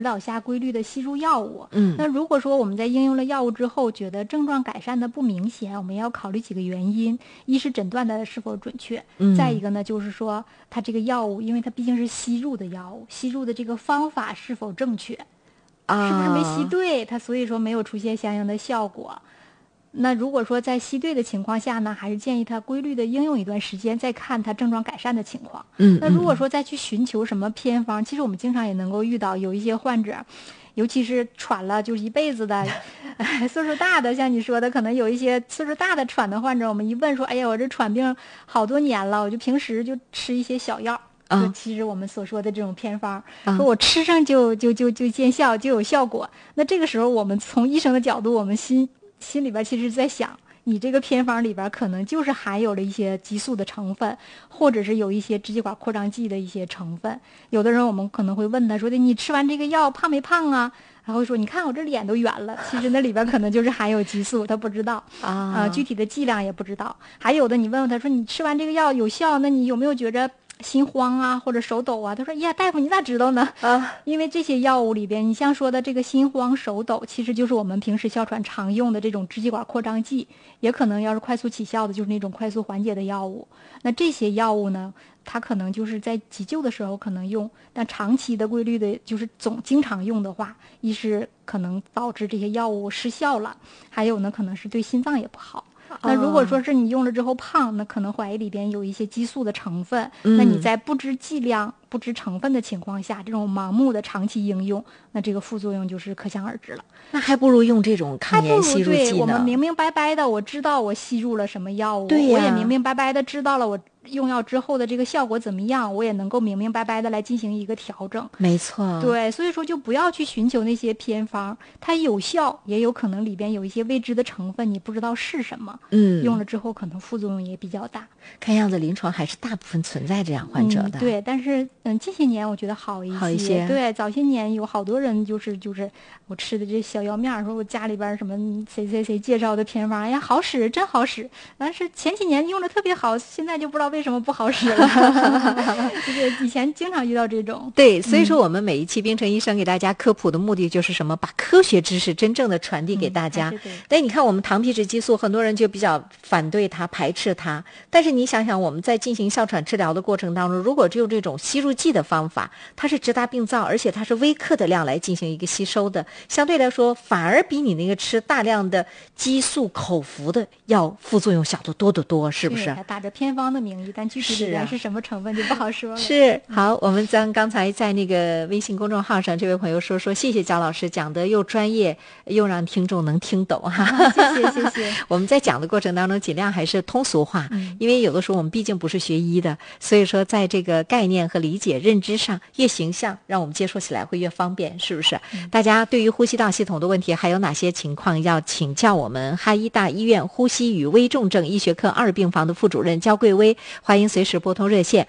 导下规律的吸入药物。那如果说我们在应用了药物之后，觉得症状改善的不明显，我们要考虑几个原因：一是诊断的是否准确，再一个呢，就是说它这个药物，因为它毕竟是吸入的药物，吸入的这个方法是否正确，是不是没吸对，它所以说没有出现相应的效果。那如果说在吸对的情况下呢，还是建议他规律的应用一段时间，再看他症状改善的情况。那如果说再去寻求什么偏方，其实我们经常也能够遇到有一些患者，尤其是喘了就是一辈子的，岁数大的，像你说的，可能有一些岁数大的喘的患者，我们一问说，哎呀，我这喘病好多年了，我就平时就吃一些小药。就其实我们所说的这种偏方，说我吃上就见效，就有效果。那这个时候，我们从医生的角度，我们心里边其实在想，你这个偏方里边可能就是含有了一些激素的成分，或者是有一些支气管扩张剂的一些成分。有的人我们可能会问他说的，你吃完这个药胖没胖啊？然后说你看我这脸都圆了，其实那里边可能就是含有激素，他不知道具体的剂量也不知道。还有的你问问他说你吃完这个药有效，那你有没有觉着心慌啊或者手抖啊？他说呀，大夫你咋知道呢？因为这些药物里边，你像说的这个心慌手抖，其实就是我们平时哮喘常用的这种支气管扩张剂，也可能要是快速起效的，就是那种快速缓解的药物。那这些药物呢，它可能就是在急救的时候可能用，但长期的规律的，就是经常用的话，一是可能导致这些药物失效了，还有呢可能是对心脏也不好。那如果说是你用了之后胖，那可能怀疑里边有一些激素的成分，那你在不知剂量不知成分的情况下，这种盲目的长期应用，那这个副作用就是可想而知了。 那还不如用这种抗炎吸入剂呢。 对，我们明明白白的我知道我吸入了什么药物， 对呀， 我也明明白白的知道了我用药之后的这个效果怎么样，我也能够明明白白的来进行一个调整。 没错， 对，所以说就不要去寻求那些偏方，它有效，也有可能里边有一些未知的成分，你不知道是什么。用了之后可能副作用也比较大。 看样子临床还是大部分存在这样患者的。 对，但是近些年我觉得好一些。对，早些年有好多人就是我吃的这小药面，说我家里边什么谁介绍的偏方，哎呀好使，真好使。但是前几年用的特别好，现在就不知道为什么不好使了。就是以前经常遇到这种。 对，所以说我们每一期冰城医生给大家科普的目的就是什么？把科学知识真正的传递给大家。但你看我们糖皮质激素，很多人就比较反对它，排斥它。但是你想想，我们在进行哮喘治疗的过程当中，如果只有这种吸入剂的方法，它是直达病灶，而且它是微克的量来进行一个吸收的，相对来说反而比你那个吃大量的激素口服的要副作用小得多得多，是不是？ 打着偏方的名义，但具体里面是什么成分就不好说了。 是好，我们刚才在那个微信公众号上，这位朋友说谢谢焦老师讲的又专业又让听众能听懂哈。 谢谢。 我们在讲的过程当中尽量还是通俗化，因为有的时候我们毕竟不是学医的，所以说在这个概念和理解认知上越形象，让我们接受起来会越方便，是不是？大家对于呼吸道系统的问题还有哪些情况要请教我们哈医大医院呼吸与危重症医学科2病房的副主任焦桂薇，欢迎随时拨通热线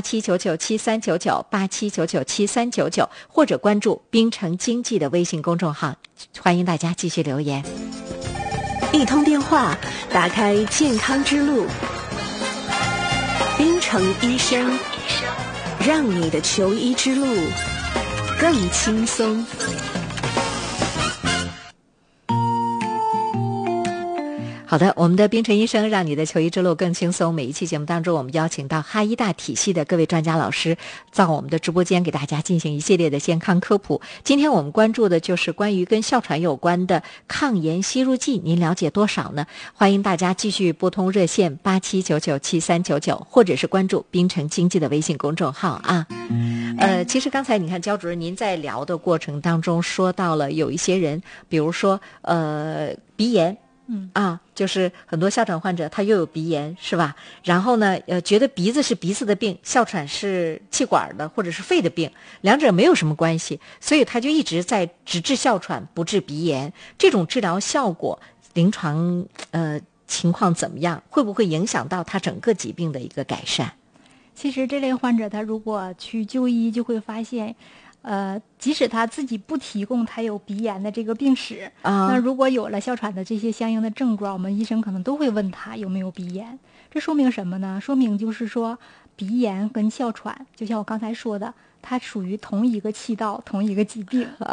87997399 87997399，或者关注冰城经济的微信公众号，欢迎大家继续留言。 一通电话打开健康之路，冰城医生，让你的求医之路更轻松。 好的，我们的冰城医生让你的求医之路更轻松。每一期节目当中，我们邀请到哈医大体系的各位专家老师到我们的直播间，给大家进行一系列的健康科普。今天我们关注的就是关于跟哮喘有关的抗炎吸入剂，您了解多少呢？欢迎大家继续拨通热线87997399，或者是关注冰城经济的微信公众号啊。其实刚才你看焦主任您在聊的过程当中说到了有一些人，比如说鼻炎。就是很多哮喘患者他又有鼻炎是吧？然后呢觉得鼻子是鼻子的病，哮喘是气管的或者是肺的病，两者没有什么关系，所以他就一直在只治哮喘不治鼻炎。这种治疗效果临床情况怎么样？会不会影响到他整个疾病的一个改善？ 其实这类患者他如果去就医，就会发现即使他自己不提供他有鼻炎的这个病史，那如果有了哮喘的这些相应的症状，我们医生可能都会问他有没有鼻炎。这说明什么呢？说明就是说鼻炎跟哮喘，就像我刚才说的，它属于同一个气道同一个疾病